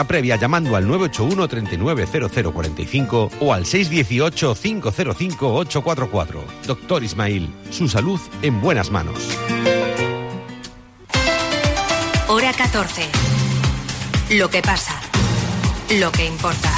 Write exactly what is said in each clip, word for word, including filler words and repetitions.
Previa llamando al nueve ocho uno treinta y nueve cero cero cuarenta y cinco o al seis uno ocho cinco cero cinco ocho cuatro cuatro. Doctor Ismail, su salud en buenas manos. Hora catorce. Lo que pasa, lo que importa.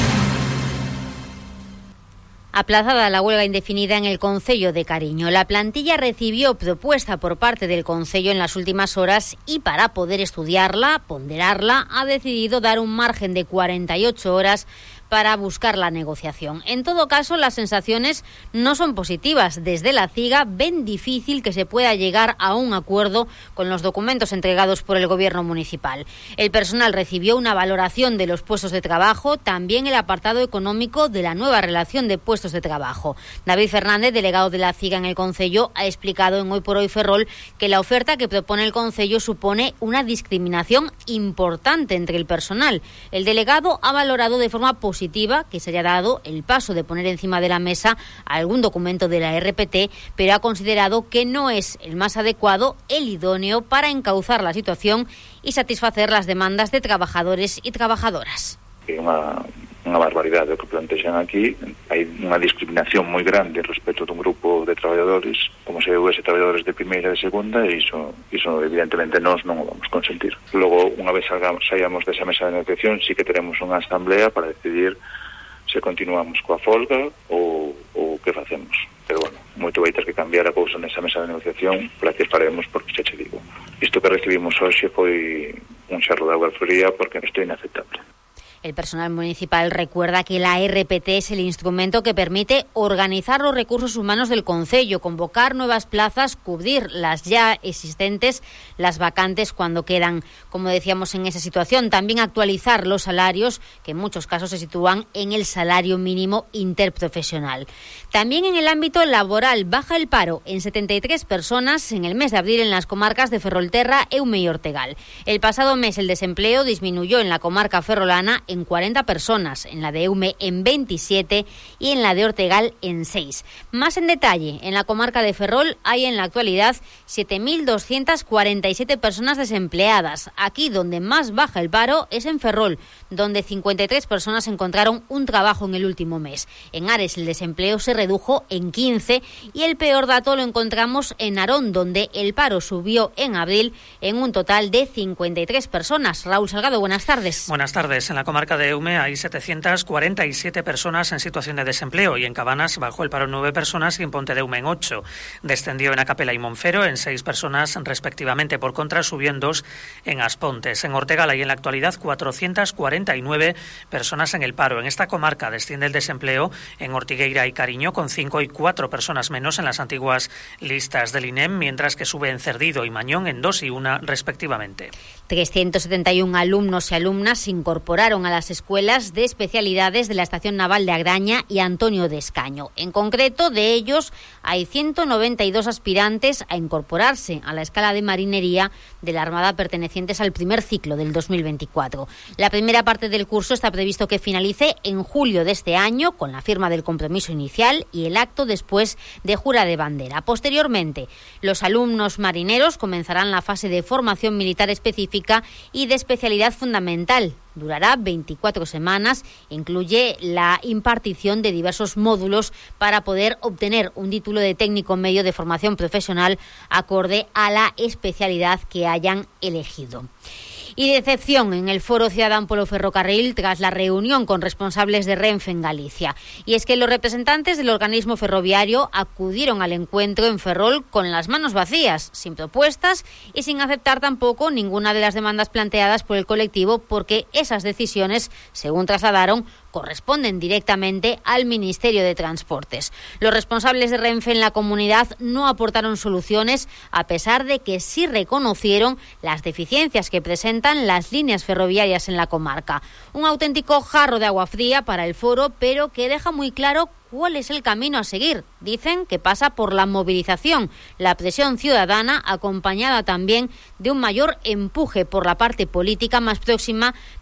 Aplazada la huelga indefinida en el Concello de Cariño. La plantilla recibió propuesta por parte del Concello en las últimas horas y para poder estudiarla, ponderarla, ha decidido dar un margen de cuarenta y ocho horas para buscar la negociación. En todo caso, las sensaciones no son positivas. Desde la CIGA ven difícil que se pueda llegar a un acuerdo con los documentos entregados por el Gobierno municipal. El personal recibió una valoración de los puestos de trabajo, también el apartado económico de la nueva relación de puestos de trabajo. David Fernández, delegado de la CIGA en el Concello, ha explicado en Hoy por Hoy Ferrol que la oferta que propone el Concello supone una discriminación importante entre el personal. El delegado ha valorado de forma positiva que se haya dado el paso de poner encima de la mesa algún documento de la R P T, pero ha considerado que no es el más adecuado, el idóneo para encauzar la situación y satisfacer las demandas de trabajadores y trabajadoras. Unha, unha barbaridade o que plantexan aquí. Hai unha discriminación moi grande respecto dun grupo de traballadores, como se houvese traballadores de primeira e de segunda, e iso, iso evidentemente nós non o vamos consentir. Logo, unha vez salgamos, saíamos desa mesa de negociación, sí que teremos unha asamblea para decidir se continuamos coa folga ou, ou que facemos. Pero, bueno, moito vai ter que cambiar a cousa nesa mesa de negociación para que paremos, porque xa che digo, isto que recibimos hoxe foi un xarro de agua fría porque isto é inaceptable. El personal municipal recuerda que la R P T es el instrumento que permite organizar los recursos humanos del concello, convocar nuevas plazas, cubrir las ya existentes, las vacantes cuando quedan, como decíamos, en esa situación. También actualizar los salarios, que en muchos casos se sitúan en el salario mínimo interprofesional. También en el ámbito laboral baja el paro en setenta y tres personas en el mes de abril en las comarcas de Ferrolterra, Eume y Ortegal. El pasado mes el desempleo disminuyó en la comarca ferrolana en cuarenta personas, en la de Eume en veintisiete y en la de Ortegal en seis. Más en detalle, en la comarca de Ferrol hay en la actualidad siete mil doscientas cuarenta y siete personas desempleadas. Aquí donde más baja el paro es en Ferrol, donde cincuenta y tres personas encontraron un trabajo en el último mes. En Ares el desempleo se redujo en quince y el peor dato lo encontramos en Narón, donde el paro subió en abril en un total de cincuenta y tres personas. Raúl Salgado, buenas tardes. Buenas tardes. En la comarca de Eume hay setecientas cuarenta y siete personas en situación de desempleo y en Cabanas bajó el paro en nueve personas y en Pontedeume en ocho. Descendió en Acapela y Monfero en seis personas respectivamente. Por contra, subió en dos en Aspontes. En Ortegal hay en la actualidad cuatrocientas cuarenta y nueve personas en el paro. En esta comarca desciende el desempleo en Ortigueira y Cariño con cinco y cuatro personas menos en las antiguas listas del I N E M, mientras que sube en Cerdido y Mañón en dos y una respectivamente. trescientos setenta y uno alumnos y alumnas se incorporaron a las escuelas de especialidades de la Estación Naval de Agraña y Antonio de Escaño. En concreto, de ellos hay ciento noventa y dos aspirantes a incorporarse a la escala de marinería de la Armada pertenecientes al primer ciclo del dos mil veinticuatro. La primera parte del curso está previsto que finalice en julio de este año con la firma del compromiso inicial y el acto después de jura de bandera. Posteriormente, los alumnos marineros comenzarán la fase de formación militar específica y de especialidad fundamental. Durará veinticuatro semanas, incluye la impartición de diversos módulos para poder obtener un título de técnico medio de formación profesional acorde a la especialidad que hayan elegido. Y decepción en el Foro Ciudadán polo Ferrocarril tras la reunión con responsables de Renfe en Galicia. Y es que los representantes del organismo ferroviario acudieron al encuentro en Ferrol con las manos vacías, sin propuestas y sin aceptar tampoco ninguna de las demandas planteadas por el colectivo, porque esas decisiones, según trasladaron, corresponden directamente al Ministerio de Transportes. Los responsables de Renfe en la comunidad no aportaron soluciones, a pesar de que sí reconocieron las deficiencias que presentan las líneas ferroviarias en la comarca. Un auténtico jarro de agua fría para el foro, pero que deja muy claro cuál es el camino a seguir. Dicen que pasa por la movilización, la presión ciudadana, acompañada también de un mayor empuje por la parte política más próxima,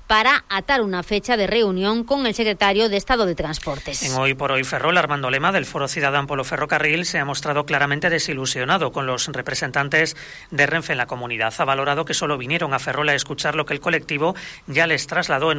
para atar una fecha de reunión con el secretario de Estado de Transportes. En Hoy por Hoy Ferrol, Armando Lema, del Foro Ciudadán Polo Ferrocarril, se ha mostrado claramente desilusionado con los representantes de Renfe en la comunidad. Ha valorado que solo vinieron a Ferrol a escuchar lo que el colectivo ya les trasladó en